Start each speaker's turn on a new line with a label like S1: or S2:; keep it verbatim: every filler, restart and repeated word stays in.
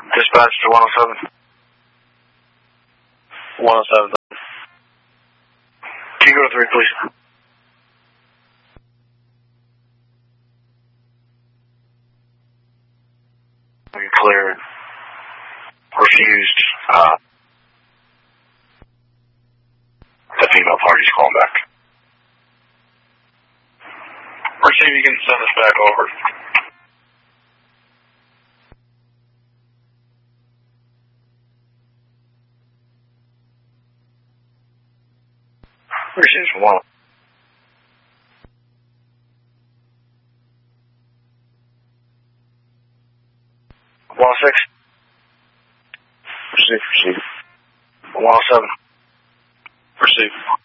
S1: Dispatch to one oh seven. one oh seven. Can you go to three, please? We cleared. Refused. Uh, the female party's calling back. Receive, you can send us back over. Receive from one. one oh six. Receive, receive. one oh seven. Receive.